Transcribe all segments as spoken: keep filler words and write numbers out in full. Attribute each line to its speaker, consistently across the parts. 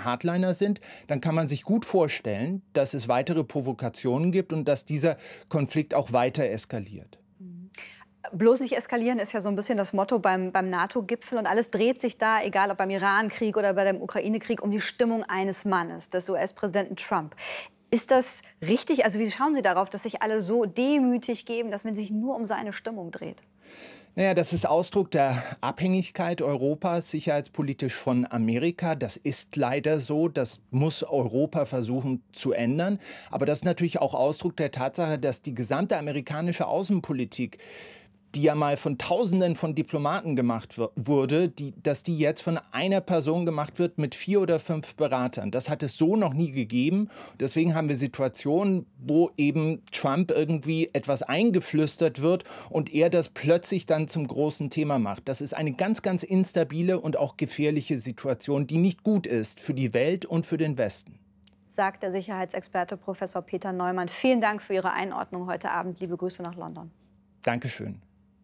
Speaker 1: die Hardliner sind, dann kann man sich gut vorstellen, dass es weitere Provokationen gibt und dass dieser Konflikt auch weiter eskaliert.
Speaker 2: Bloß nicht eskalieren ist ja so ein bisschen das Motto beim, beim NATO-Gipfel. Und alles dreht sich da, egal ob beim Iran-Krieg oder bei dem Ukraine-Krieg, um die Stimmung eines Mannes, des U S-Präsidenten Trump. Ist das richtig? Also wie schauen Sie darauf, dass sich alle so demütig geben, dass man sich nur um seine Stimmung dreht?
Speaker 1: Naja, das ist Ausdruck der Abhängigkeit Europas sicherheitspolitisch von Amerika. Das ist leider so. Das muss Europa versuchen zu ändern. Aber das ist natürlich auch Ausdruck der Tatsache, dass die gesamte amerikanische Außenpolitik, die ja mal von Tausenden von Diplomaten gemacht wurde, die, dass die jetzt von einer Person gemacht wird mit vier oder fünf Beratern. Das hat es so noch nie gegeben. Deswegen haben wir Situationen, wo eben Trump irgendwie etwas eingeflüstert wird und er das plötzlich dann zum großen Thema macht. Das ist eine ganz, ganz instabile und auch gefährliche Situation, die nicht gut ist für die Welt und für den Westen.
Speaker 2: Sagt der Sicherheitsexperte Professor Peter Neumann. Vielen Dank für Ihre Einordnung heute Abend. Liebe Grüße nach London.
Speaker 1: Dankeschön.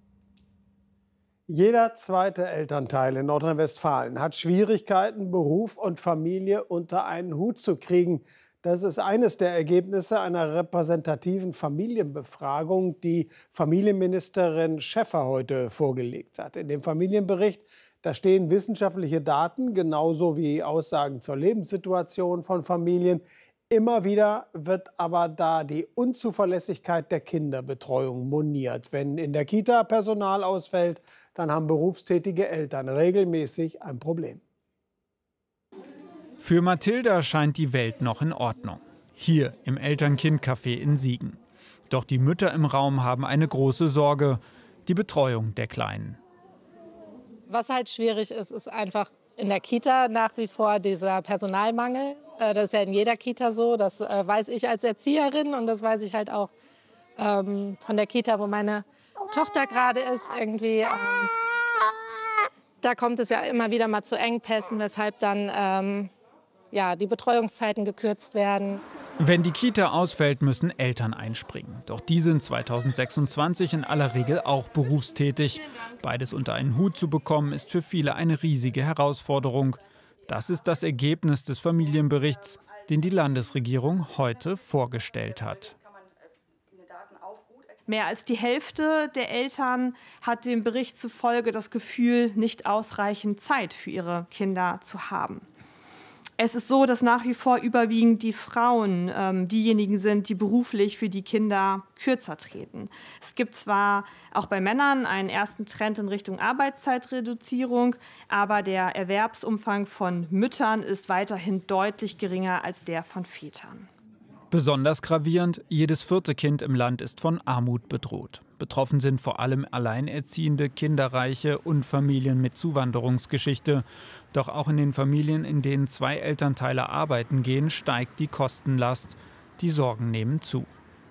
Speaker 3: Jeder zweite Elternteil in Nordrhein-Westfalen hat Schwierigkeiten, Beruf und Familie unter einen Hut zu kriegen. Das ist eines der Ergebnisse einer repräsentativen Familienbefragung, die Familienministerin Schäfer heute vorgelegt hat. In dem Familienbericht, da stehen wissenschaftliche Daten, genauso wie Aussagen zur Lebenssituation von Familien. Immer wieder wird aber da die Unzuverlässigkeit der Kinderbetreuung moniert. Wenn in der Kita Personal ausfällt, dann haben berufstätige Eltern regelmäßig ein Problem.
Speaker 4: Für Mathilda scheint die Welt noch in Ordnung. Hier im Eltern-Kind-Café in Siegen. Doch die Mütter im Raum haben eine große Sorge: die Betreuung der Kleinen.
Speaker 5: Was halt schwierig ist, ist einfach in der Kita nach wie vor dieser Personalmangel. Das ist ja in jeder Kita so. Das weiß ich als Erzieherin und das weiß ich halt auch ähm, von der Kita, wo meine Tochter gerade ist. Irgendwie, ähm, da kommt es ja immer wieder mal zu Engpässen, weshalb dann ähm, ja, die Betreuungszeiten gekürzt werden.
Speaker 4: Wenn die Kita ausfällt, müssen Eltern einspringen. Doch die sind zweitausendsechsundzwanzig in aller Regel auch berufstätig. Beides unter einen Hut zu bekommen, ist für viele eine riesige Herausforderung. Das ist das Ergebnis des Familienberichts, den die Landesregierung heute vorgestellt hat.
Speaker 6: Mehr als die Hälfte der Eltern hat dem Bericht zufolge das Gefühl, nicht ausreichend Zeit für ihre Kinder zu haben. Es ist so, dass nach wie vor überwiegend die Frauen ähm, diejenigen sind, die beruflich für die Kinder kürzer treten. Es gibt zwar auch bei Männern einen ersten Trend in Richtung Arbeitszeitreduzierung, aber der Erwerbsumfang von Müttern ist weiterhin deutlich geringer als der von Vätern.
Speaker 4: Besonders gravierend: jedes vierte Kind im Land ist von Armut bedroht. Betroffen sind vor allem Alleinerziehende, Kinderreiche und Familien mit Zuwanderungsgeschichte. Doch auch in den Familien, in denen zwei Elternteile arbeiten gehen, steigt die Kostenlast. Die Sorgen nehmen zu.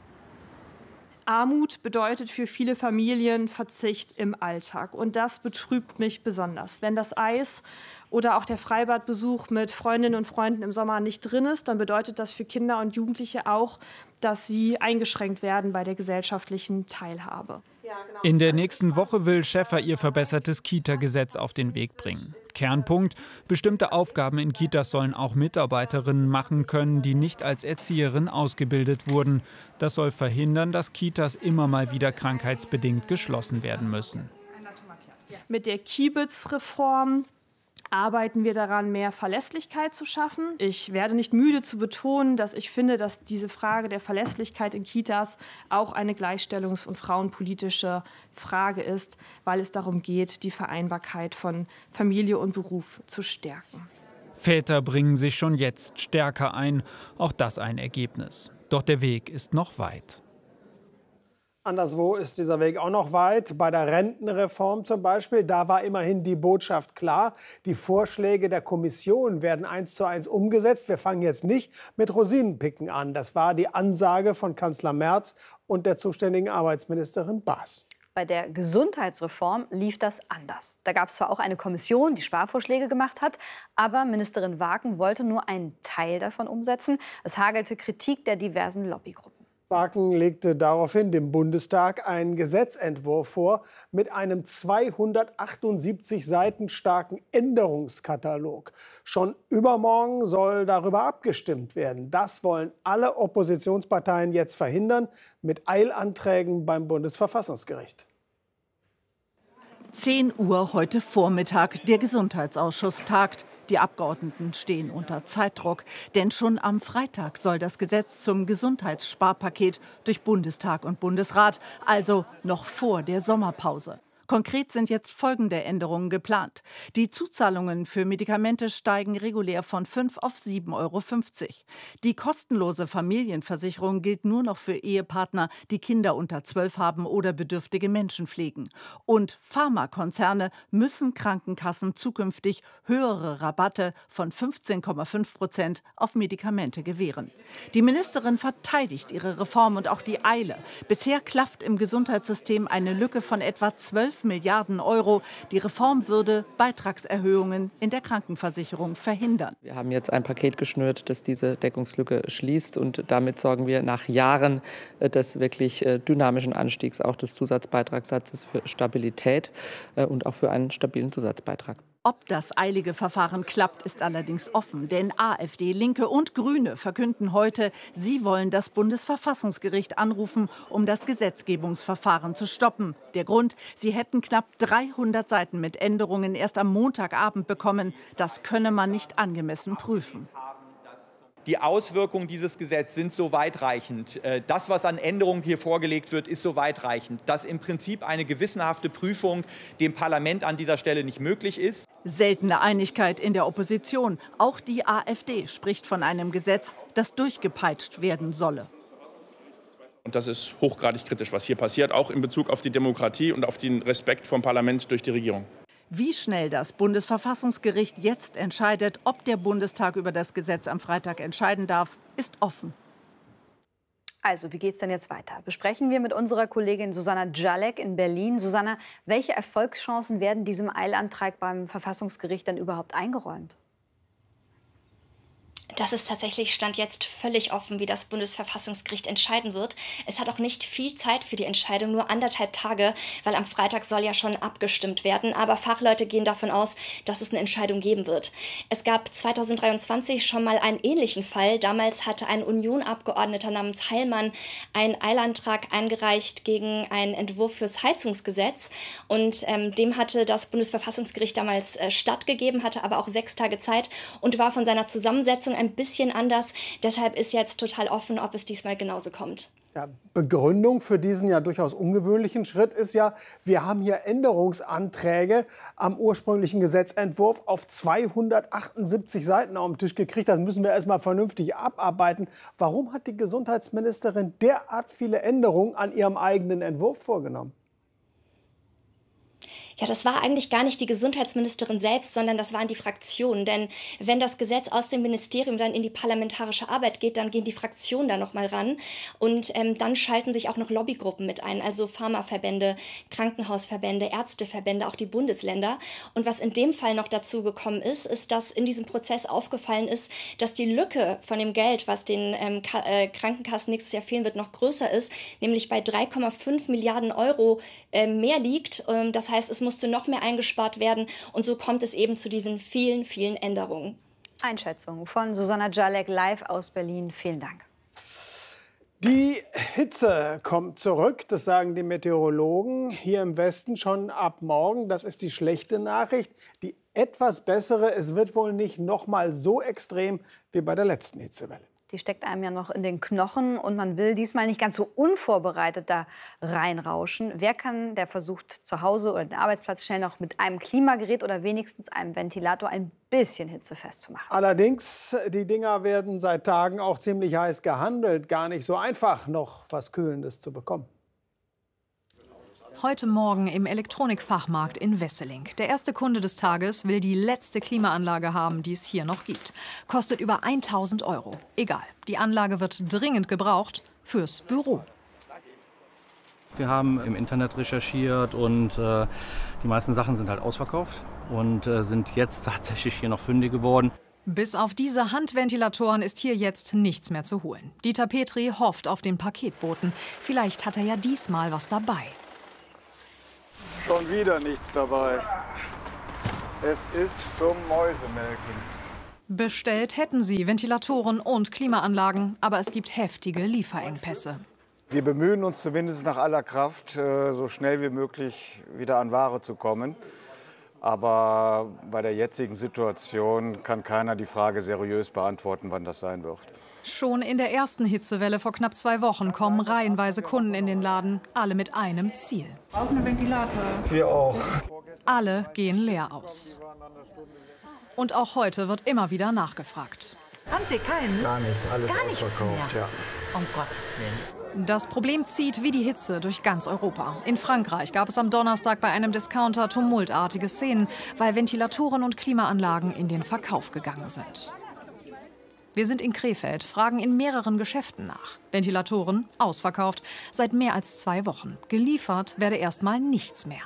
Speaker 6: Armut bedeutet für viele Familien Verzicht im Alltag. Und das betrübt mich besonders. Wenn das Eis oder auch der Freibadbesuch mit Freundinnen und Freunden im Sommer nicht drin ist, dann bedeutet das für Kinder und Jugendliche auch, dass sie eingeschränkt werden bei der gesellschaftlichen Teilhabe.
Speaker 4: In der nächsten Woche will Schäfer ihr verbessertes Kita-Gesetz auf den Weg bringen. Kernpunkt: bestimmte Aufgaben in Kitas sollen auch Mitarbeiterinnen machen können, die nicht als Erzieherin ausgebildet wurden. Das soll verhindern, dass Kitas immer mal wieder krankheitsbedingt geschlossen werden müssen.
Speaker 6: Mit der Kiebitz-Reform arbeiten wir daran, mehr Verlässlichkeit zu schaffen. Ich werde nicht müde zu betonen, dass ich finde, dass diese Frage der Verlässlichkeit in Kitas auch eine gleichstellungs- und frauenpolitische Frage ist, weil es darum geht, die Vereinbarkeit von Familie und Beruf zu stärken.
Speaker 4: Väter bringen sich schon jetzt stärker ein, auch das ein Ergebnis. Doch der Weg ist noch weit.
Speaker 3: Anderswo ist dieser Weg auch noch weit. Bei der Rentenreform zum Beispiel, da war immerhin die Botschaft klar. Die Vorschläge der Kommission werden eins zu eins umgesetzt. Wir fangen jetzt nicht mit Rosinenpicken an. Das war die Ansage von Kanzler Merz und der zuständigen Arbeitsministerin Baas.
Speaker 2: Bei der Gesundheitsreform lief das anders. Da gab es zwar auch eine Kommission, die Sparvorschläge gemacht hat, aber Ministerin Waken wollte nur einen Teil davon umsetzen. Es hagelte Kritik der diversen Lobbygruppen.
Speaker 3: Wagen legte daraufhin dem Bundestag einen Gesetzentwurf vor mit einem zweihundertachtundsiebzig Seiten starken Änderungskatalog. Schon übermorgen soll darüber abgestimmt werden. Das wollen alle Oppositionsparteien jetzt verhindern mit Eilanträgen beim Bundesverfassungsgericht.
Speaker 7: zehn Uhr heute Vormittag. Der Gesundheitsausschuss tagt. Die Abgeordneten stehen unter Zeitdruck. Denn schon am Freitag soll das Gesetz zum Gesundheitssparpaket durch Bundestag und Bundesrat, also noch vor der Sommerpause. Konkret sind jetzt folgende Änderungen geplant. Die Zuzahlungen für Medikamente steigen regulär von fünf auf sieben Euro fünfzig. Die kostenlose Familienversicherung gilt nur noch für Ehepartner, die Kinder unter zwölf haben oder bedürftige Menschen pflegen. Und Pharmakonzerne müssen Krankenkassen zukünftig höhere Rabatte von fünfzehn Komma fünf Prozent auf Medikamente gewähren. Die Ministerin verteidigt ihre Reform und auch die Eile. Bisher klafft im Gesundheitssystem eine Lücke von etwa zwölf Milliarden Euro. Die Reform würde Beitragserhöhungen in der Krankenversicherung verhindern.
Speaker 8: Wir haben jetzt ein Paket geschnürt, das diese Deckungslücke schließt. Und damit sorgen wir nach Jahren des wirklich dynamischen Anstiegs auch des Zusatzbeitragssatzes für Stabilität und auch für einen stabilen Zusatzbeitrag.
Speaker 7: Ob das eilige Verfahren klappt, ist allerdings offen. Denn AfD, Linke und Grüne verkünden heute, sie wollen das Bundesverfassungsgericht anrufen, um das Gesetzgebungsverfahren zu stoppen. Der Grund, sie hätten knapp dreihundert Seiten mit Änderungen erst am Montagabend bekommen. Das könne man nicht angemessen prüfen.
Speaker 9: Die Auswirkungen dieses Gesetzes sind so weitreichend. Das, was an Änderungen hier vorgelegt wird, ist so weitreichend, dass im Prinzip eine gewissenhafte Prüfung dem Parlament an dieser Stelle nicht möglich ist.
Speaker 7: Seltene Einigkeit in der Opposition. Auch die AfD spricht von einem Gesetz, das durchgepeitscht werden solle.
Speaker 10: Und das ist hochgradig kritisch, was hier passiert, auch in Bezug auf die Demokratie und auf den Respekt vom Parlament durch die Regierung.
Speaker 7: Wie schnell das Bundesverfassungsgericht jetzt entscheidet, ob der Bundestag über das Gesetz am Freitag entscheiden darf, ist offen.
Speaker 2: Also, wie geht es denn jetzt weiter? Besprechen wir mit unserer Kollegin Susanna Jalek in Berlin. Susanna, welche Erfolgschancen werden diesem Eilantrag beim Verfassungsgericht denn überhaupt eingeräumt?
Speaker 11: Das ist tatsächlich Stand jetzt völlig offen, wie das Bundesverfassungsgericht entscheiden wird. Es hat auch nicht viel Zeit für die Entscheidung, nur anderthalb Tage, weil am Freitag soll ja schon abgestimmt werden. Aber Fachleute gehen davon aus, dass es eine Entscheidung geben wird. Es gab zweitausenddreiundzwanzig schon mal einen ähnlichen Fall. Damals hatte ein Union-Abgeordneter namens Heilmann einen Eilantrag eingereicht gegen einen Entwurf fürs Heizungsgesetz. Und ähm, dem hatte das Bundesverfassungsgericht damals äh, stattgegeben, hatte aber auch sechs Tage Zeit und war von seiner Zusammensetzung ein bisschen anders. Deshalb ist jetzt total offen, ob es diesmal genauso kommt.
Speaker 3: Ja, Begründung für diesen ja durchaus ungewöhnlichen Schritt ist ja, wir haben hier Änderungsanträge am ursprünglichen Gesetzentwurf auf zweihundertachtundsiebzig Seiten auf den Tisch gekriegt. Das müssen wir erst mal vernünftig abarbeiten. Warum hat die Gesundheitsministerin derart viele Änderungen an ihrem eigenen Entwurf vorgenommen?
Speaker 11: Ja, das war eigentlich gar nicht die Gesundheitsministerin selbst, sondern das waren die Fraktionen. Denn wenn das Gesetz aus dem Ministerium dann in die parlamentarische Arbeit geht, dann gehen die Fraktionen da noch mal ran. Und ähm, dann schalten sich auch noch Lobbygruppen mit ein, also Pharmaverbände, Krankenhausverbände, Ärzteverbände, auch die Bundesländer. Und was in dem Fall noch dazu gekommen ist, ist, dass in diesem Prozess aufgefallen ist, dass die Lücke von dem Geld, was den ähm, äh, Krankenkassen nächstes Jahr fehlen wird, noch größer ist, nämlich bei drei Komma fünf Milliarden Euro äh, mehr liegt. Ähm, das heißt, es musste noch mehr eingespart werden. Und so kommt es eben zu diesen vielen, vielen Änderungen.
Speaker 2: Einschätzung von Susanna Jalek live aus Berlin. Vielen Dank.
Speaker 3: Die Hitze kommt zurück, das sagen die Meteorologen. Hier im Westen schon ab morgen. Das ist die schlechte Nachricht. Die etwas bessere, es wird wohl nicht noch mal so extrem wie bei der letzten Hitzewelle.
Speaker 2: Die steckt einem ja noch in den Knochen und man will diesmal nicht ganz so unvorbereitet da reinrauschen. Wer kann, der versucht zu Hause oder den Arbeitsplatz schnell noch mit einem Klimagerät oder wenigstens einem Ventilator ein bisschen Hitze festzumachen?
Speaker 3: Allerdings, die Dinger werden seit Tagen auch ziemlich heiß gehandelt. Gar nicht so einfach, noch was Kühlendes zu bekommen.
Speaker 12: Heute Morgen im Elektronikfachmarkt in Wesseling. Der erste Kunde des Tages will die letzte Klimaanlage haben, die es hier noch gibt. Kostet über tausend Euro. Egal, die Anlage wird dringend gebraucht fürs Büro.
Speaker 13: Wir haben im Internet recherchiert und äh, die meisten Sachen sind halt ausverkauft und äh, sind jetzt tatsächlich hier noch fündig geworden.
Speaker 12: Bis auf diese Handventilatoren ist hier jetzt nichts mehr zu holen. Dieter Petri hofft auf den Paketboten. Vielleicht hat er ja diesmal was dabei.
Speaker 14: Schon wieder nichts dabei. Es ist zum Mäusemelken.
Speaker 12: Bestellt hätten sie Ventilatoren und Klimaanlagen, aber es gibt heftige Lieferengpässe.
Speaker 14: Wir bemühen uns zumindest nach aller Kraft, so schnell wie möglich wieder an Ware zu kommen. Aber bei der jetzigen Situation kann keiner die Frage seriös beantworten, wann das sein wird.
Speaker 12: Schon in der ersten Hitzewelle vor knapp zwei Wochen kommen reihenweise Kunden in den Laden, alle mit einem Ziel.
Speaker 15: Auch einen Ventilator.
Speaker 14: Wir auch.
Speaker 12: Alle gehen leer aus. Und auch heute wird immer wieder nachgefragt.
Speaker 16: Haben Sie keinen?
Speaker 14: Gar nichts, alles
Speaker 16: Gar nichts
Speaker 14: ausverkauft,
Speaker 16: mehr.
Speaker 14: ja.
Speaker 16: Um Gottes Willen.
Speaker 12: Das Problem zieht wie die Hitze durch ganz Europa. In Frankreich gab es am Donnerstag bei einem Discounter tumultartige Szenen, weil Ventilatoren und Klimaanlagen in den Verkauf gegangen sind. Wir sind in Krefeld, fragen in mehreren Geschäften nach. Ventilatoren ausverkauft seit mehr als zwei Wochen. Geliefert werde erstmal nichts mehr.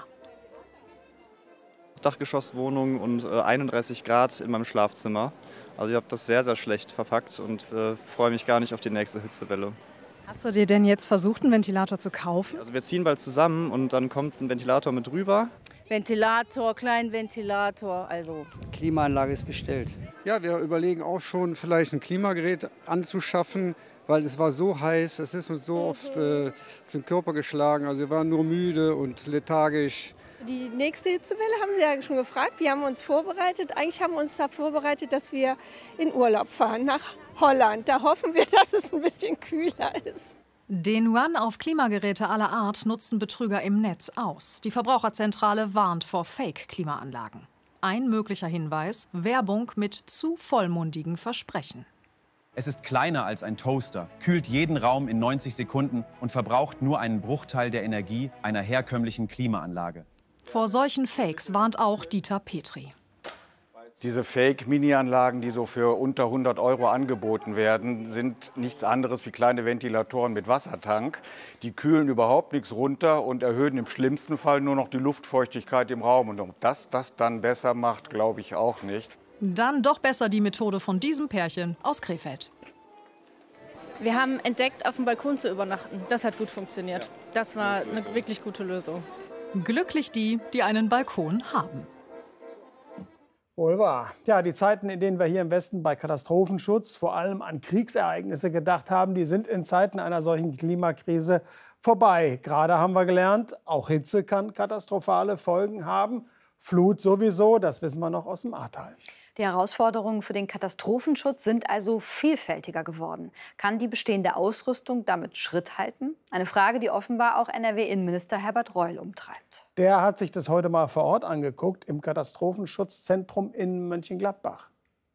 Speaker 17: Dachgeschosswohnung und äh, einunddreißig Grad in meinem Schlafzimmer. Also ich habe das sehr, sehr schlecht verpackt und äh, freue mich gar nicht auf die nächste Hitzewelle.
Speaker 12: Hast du dir denn jetzt versucht, einen Ventilator zu kaufen?
Speaker 17: Also wir ziehen bald zusammen und dann kommt ein Ventilator mit rüber.
Speaker 18: Ventilator, kleinen Ventilator, also.
Speaker 19: Klimaanlage ist bestellt.
Speaker 20: Ja, wir überlegen auch schon, vielleicht ein Klimagerät anzuschaffen, weil es war so heiß, es ist uns so oft äh, auf den Körper geschlagen. Also wir waren nur müde und lethargisch.
Speaker 21: Die nächste Hitzewelle haben Sie ja schon gefragt. Wir haben uns vorbereitet. Eigentlich haben wir uns da vorbereitet, dass wir in Urlaub fahren nach Holland. Da hoffen wir, dass es ein bisschen kühler ist.
Speaker 12: Den Run auf Klimageräte aller Art nutzen Betrüger im Netz aus. Die Verbraucherzentrale warnt vor Fake-Klimaanlagen. Ein möglicher Hinweis: Werbung mit zu vollmundigen Versprechen.
Speaker 22: Es ist kleiner als ein Toaster, kühlt jeden Raum in neunzig Sekunden und verbraucht nur einen Bruchteil der Energie einer herkömmlichen Klimaanlage.
Speaker 12: Vor solchen Fakes warnt auch Dieter Petri.
Speaker 14: Diese Fake-Mini-Anlagen, die so für unter hundert Euro angeboten werden, sind nichts anderes wie kleine Ventilatoren mit Wassertank. Die kühlen überhaupt nichts runter und erhöhen im schlimmsten Fall nur noch die Luftfeuchtigkeit im Raum. Und ob das das dann besser macht, glaube ich auch nicht.
Speaker 12: Dann doch besser die Methode von diesem Pärchen aus Krefeld.
Speaker 23: Wir haben entdeckt, auf dem Balkon zu übernachten. Das hat gut funktioniert. Das war eine wirklich gute Lösung.
Speaker 12: Glücklich die, die einen Balkon haben.
Speaker 3: Wohl wahr. Ja, die Zeiten, in denen wir hier im Westen bei Katastrophenschutz vor allem an Kriegsereignisse gedacht haben, die sind in Zeiten einer solchen Klimakrise vorbei. Gerade haben wir gelernt, auch Hitze kann katastrophale Folgen haben. Flut sowieso, das wissen wir noch aus dem Ahrtal.
Speaker 2: Die Herausforderungen für den Katastrophenschutz sind also vielfältiger geworden. Kann die bestehende Ausrüstung damit Schritt halten? Eine Frage, die offenbar auch N R W-Innenminister Herbert Reul umtreibt.
Speaker 3: Der hat sich das heute mal vor Ort angeguckt, im Katastrophenschutzzentrum in Mönchengladbach.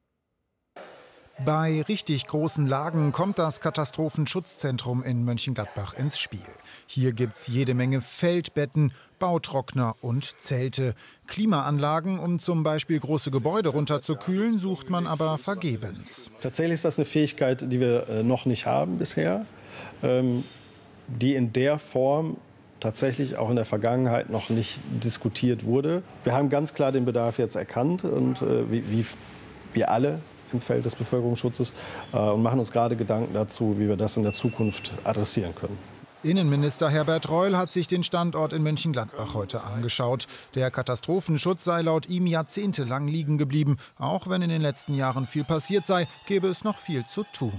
Speaker 24: Bei richtig großen Lagen kommt das Katastrophenschutzzentrum in Mönchengladbach ins Spiel. Hier gibt's jede Menge Feldbetten, Bautrockner und Zelte. Klimaanlagen, um zum Beispiel große Gebäude runterzukühlen, sucht man aber vergebens.
Speaker 25: Tatsächlich ist das eine Fähigkeit, die wir noch nicht haben bisher, die in der Form tatsächlich auch in der Vergangenheit noch nicht diskutiert wurde. Wir haben ganz klar den Bedarf jetzt erkannt und wie, wie wir alle im Feld des Bevölkerungsschutzes äh, und machen uns gerade Gedanken dazu, wie wir das in der Zukunft adressieren können.
Speaker 24: Innenminister Herbert Reul hat sich den Standort in Mönchengladbach heute angeschaut. Der Katastrophenschutz sei laut ihm jahrzehntelang liegen geblieben. Auch wenn in den letzten Jahren viel passiert sei, gäbe es noch viel zu tun.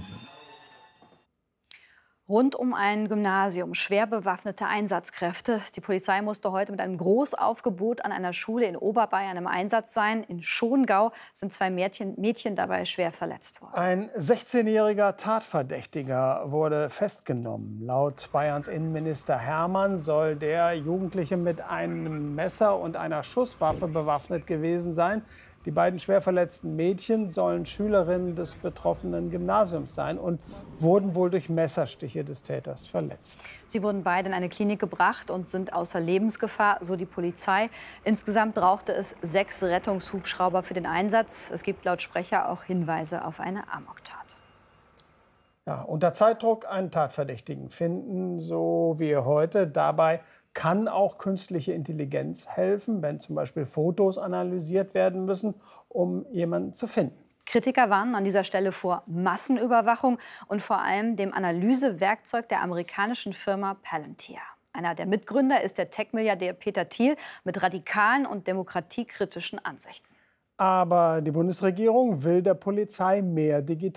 Speaker 2: Rund um ein Gymnasium schwer bewaffnete Einsatzkräfte. Die Polizei musste heute mit einem Großaufgebot an einer Schule in Oberbayern im Einsatz sein. In Schongau sind zwei Mädchen, Mädchen dabei schwer verletzt worden.
Speaker 3: Ein sechzehnjähriger Tatverdächtiger wurde festgenommen. Laut Bayerns Innenminister Hermann soll der Jugendliche mit einem Messer und einer Schusswaffe bewaffnet gewesen sein. Die beiden schwer verletzten Mädchen sollen Schülerinnen des betroffenen Gymnasiums sein und wurden wohl durch Messerstiche des Täters verletzt.
Speaker 2: Sie wurden beide in eine Klinik gebracht und sind außer Lebensgefahr, so die Polizei. Insgesamt brauchte es sechs Rettungshubschrauber für den Einsatz. Es gibt laut Sprecher auch Hinweise auf eine Amoktat.
Speaker 3: Ja, unter Zeitdruck einen Tatverdächtigen finden, so wie heute. Dabei kann auch künstliche Intelligenz helfen, wenn zum Beispiel Fotos analysiert werden müssen, um jemanden zu finden.
Speaker 2: Kritiker warnen an dieser Stelle vor Massenüberwachung und vor allem dem Analysewerkzeug der amerikanischen Firma Palantir. Einer der Mitgründer ist der Tech-Milliardär Peter Thiel mit radikalen und demokratiekritischen Ansichten.
Speaker 3: Aber die Bundesregierung will der Polizei mehr Digitalisierung